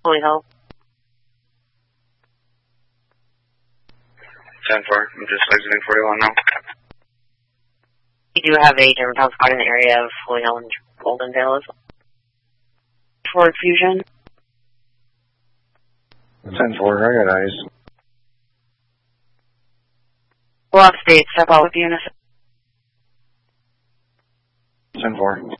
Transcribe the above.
Holy Hill. 10-4, I'm just exiting 41 now. You do have a German pound squad in the area of Holy Hill and Goldendale as well. Forward fusion. 10-4, I got eyes. We'll have state step out with the unit. 10-4.